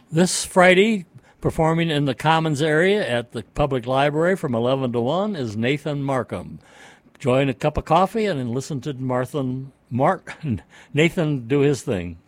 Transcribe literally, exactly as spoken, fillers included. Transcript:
This Friday, performing in the Commons area at the Public Library from eleven to one is Nathan Markham. Join a cup of coffee and listen to Martha, Mark, Nathan do his thing.